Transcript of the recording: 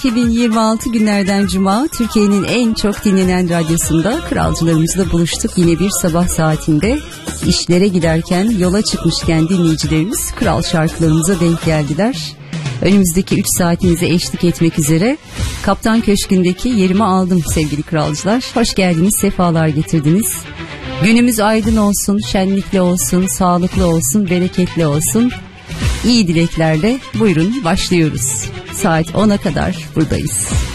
2026 günlerden Cuma, Türkiye'nin en çok dinlenen radyosunda kralcılarımızla buluştuk. Yine bir sabah saatinde işlere giderken, yola çıkmışken dinleyicilerimiz kral şarkılarımıza denk geldiler. Önümüzdeki 3 saatinize eşlik etmek üzere Kaptan Köşkü'ndeki yerimi aldım sevgili kralcılar. Hoş geldiniz, sefalar getirdiniz. Günümüz aydın olsun, şenlikli olsun, sağlıklı olsun, bereketli olsun. İyi dileklerle buyurun başlıyoruz. Saat 10'a kadar buradayız.